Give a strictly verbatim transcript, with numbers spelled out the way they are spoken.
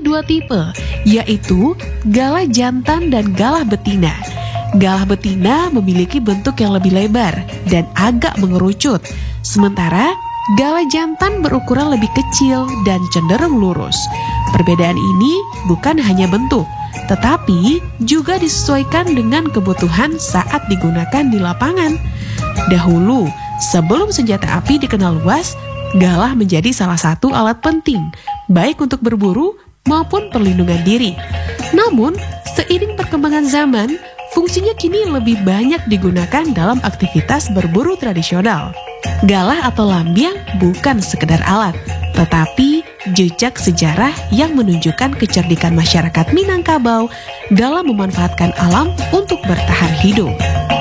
dua tipe, yaitu galah jantan dan galah betina. Galah betina memiliki bentuk yang lebih lebar dan agak mengerucut, sementara galah jantan berukuran lebih kecil dan cenderung lurus. Perbedaan ini bukan hanya bentuk, tetapi juga disesuaikan dengan kebutuhan saat digunakan di lapangan. Dahulu, sebelum senjata api dikenal luas, galah menjadi salah satu alat penting, baik untuk berburu maupun perlindungan diri. Namun, seiring perkembangan zaman, fungsinya kini lebih banyak digunakan dalam aktivitas berburu tradisional. Galah atau lambiang bukan sekedar alat, tetapi jejak sejarah yang menunjukkan kecerdikan masyarakat Minangkabau dalam memanfaatkan alam untuk bertahan hidup.